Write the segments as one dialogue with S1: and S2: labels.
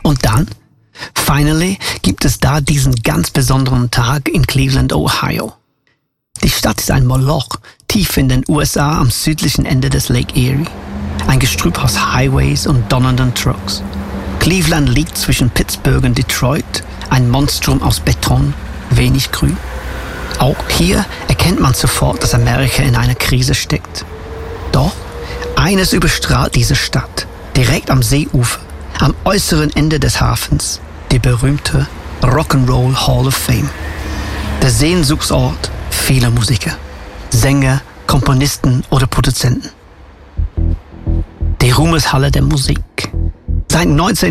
S1: Und dann, finally, gibt es da diesen ganz besonderen Tag in Cleveland, Ohio. Die Stadt ist ein Moloch, tief in den USA am südlichen Ende des Lake Erie. Ein Gestrüpp aus Highways und donnernden Trucks. Cleveland liegt zwischen Pittsburgh und Detroit, ein Monstrum aus Beton, wenig Grün. Auch hier erkennt man sofort, dass Amerika in einer Krise steckt. Doch eines überstrahlt diese Stadt, direkt am Seeufer, am äußeren Ende des Hafens, die berühmte Rock'n'Roll Hall of Fame. Der Sehnsuchtsort vieler Musiker, Sänger, Komponisten oder Produzenten. Die Ruhmeshalle der Musik. Seit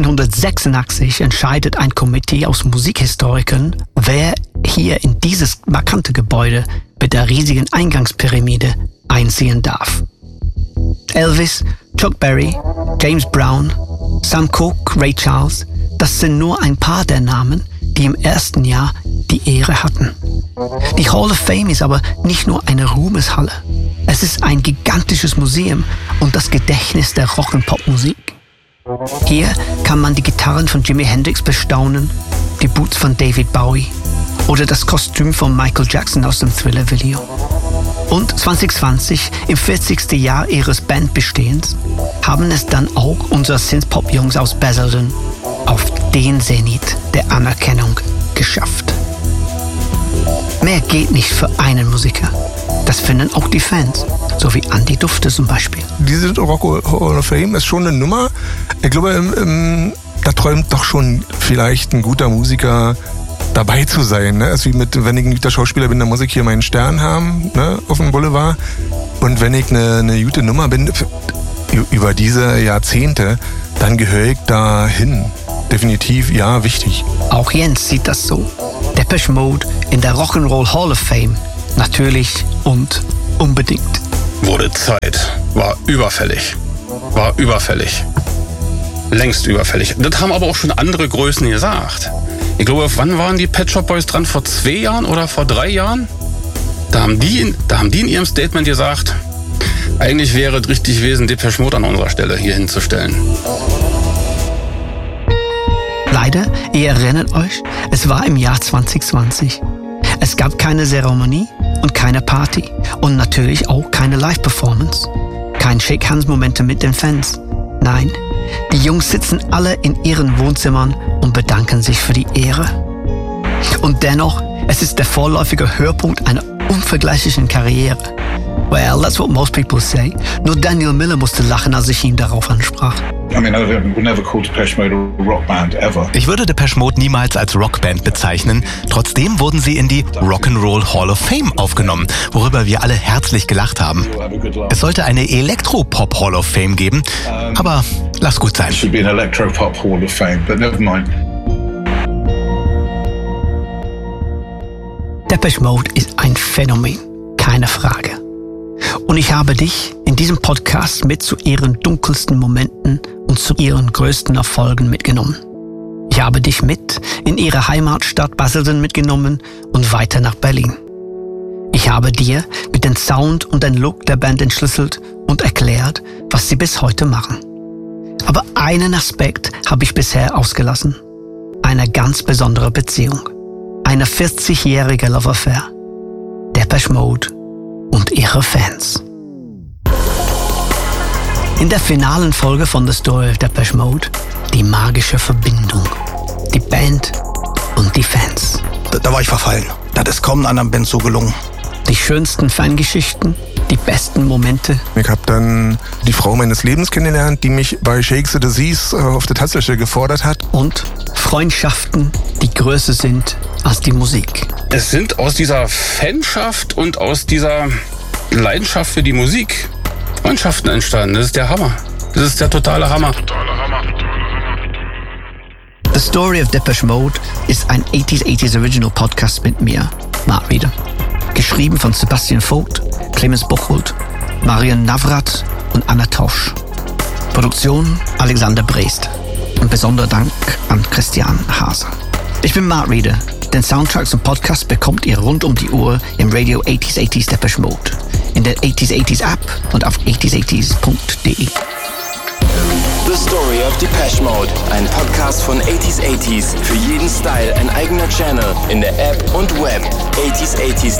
S1: 1986 entscheidet ein Komitee aus Musikhistorikern, wer hier in dieses markante Gebäude mit der riesigen Eingangspyramide einziehen darf. Elvis, Chuck Berry, James Brown, Sam Cooke, Ray Charles, das sind nur ein paar der Namen, die im ersten Jahr die Ehre hatten. Die Hall of Fame ist aber nicht nur eine Ruhmeshalle. Es ist ein gigantisches Museum und das Gedächtnis der Rock- und Popmusik. Hier kann man die Gitarren von Jimi Hendrix bestaunen, die Boots von David Bowie oder das Kostüm von Michael Jackson aus dem Thriller-Video. Und 2020, im 40. Jahr ihres Bandbestehens, haben es dann auch unsere Synthpop-Jungs aus Basildon auf den Zenit der Anerkennung geschafft. Mehr geht nicht für einen Musiker. Das finden auch die Fans, so wie Andy Dufte zum Beispiel.
S2: Diese Rock Hall of Fame ist schon eine Nummer. Ich glaube, da träumt doch schon vielleicht ein guter Musiker dabei zu sein. Ne? Also wie wenn ich ein guter Schauspieler bin, dann muss ich hier meinen Stern haben, ne? Auf dem Boulevard. Und wenn ich eine gute Nummer bin, über diese Jahrzehnte, dann gehöre ich da hin. Definitiv, ja, wichtig.
S1: Auch Jens sieht das so. Depeche Mode in der Rock'n'Roll Hall of Fame. Natürlich und unbedingt.
S3: Wurde Zeit. War überfällig. Längst überfällig. Das haben aber auch schon andere Größen gesagt. Ich glaube, wann waren die Pet Shop Boys dran? Vor 2 Jahren oder vor 3 Jahren? Da haben die in ihrem Statement gesagt, eigentlich wäre es richtig gewesen, Depeche Mode an unserer Stelle hier hinzustellen.
S1: Leider, ihr erinnert euch, es war im Jahr 2020. Es gab keine Zeremonie und keine Party und natürlich auch keine Live-Performance. Kein Shake-Hands-Momente mit den Fans. Nein, die Jungs sitzen alle in ihren Wohnzimmern und bedanken sich für die Ehre. Und dennoch, es ist der vorläufige Höhepunkt einer unvergleichlichen Karriere. Well, that's what most people say. Nur Daniel Miller musste lachen, als ich ihn darauf ansprach.
S4: Ich würde Depeche Mode niemals als Rockband bezeichnen. Trotzdem wurden sie in die Rock'n'Roll Hall of Fame aufgenommen, worüber wir alle herzlich gelacht haben. Es sollte eine Elektropop Hall of Fame geben, aber lass gut sein.
S1: Depeche Mode ist ein Phänomen, keine Frage. Und ich habe dich in diesem Podcast mit zu ihren dunkelsten Momenten und zu ihren größten Erfolgen mitgenommen. Ich habe dich mit in ihre Heimatstadt Basildon mitgenommen und weiter nach Berlin. Ich habe dir mit dem Sound und dem Look der Band entschlüsselt und erklärt, was sie bis heute machen. Aber einen Aspekt habe ich bisher ausgelassen. Eine ganz besondere Beziehung. Eine 40-jährige Love Affair. Depeche Mode und ihre Fans. In der finalen Folge von The Story of Depeche Mode die magische Verbindung. Die Band und die Fans.
S5: Da war ich verfallen. Das ist kaum einer anderen Band so gelungen.
S1: Die schönsten Fangeschichten, die besten Momente.
S2: Ich habe dann die Frau meines Lebens kennengelernt, die mich bei Shake the Disease auf der Tanzfläche gefordert hat.
S1: Und Freundschaften, die größer sind als die Musik.
S3: Es sind aus dieser Fanschaft und aus dieser Leidenschaft für die Musik Freundschaften entstanden. Das ist der Hammer. Das ist der totale Hammer.
S1: The Story of Depeche Mode ist ein 80s Original Podcast mit mir, Mark Reeder. Geschrieben von Sebastian Vogt, Clemens Bocholt, Marian Navrat und Anna Tausch. Produktion Alexander Brest. Und besonderer Dank an Christian Haser. Ich bin Mark Reeder. Den Soundtrack zum Podcast bekommt ihr rund um die Uhr im Radio 80s Depeche Mode, in der 80s App und auf 80s80s.de.
S6: The Story of Depeche Mode. Ein Podcast von 80s. Für jeden Style ein eigener Channel in der App und Web. 80s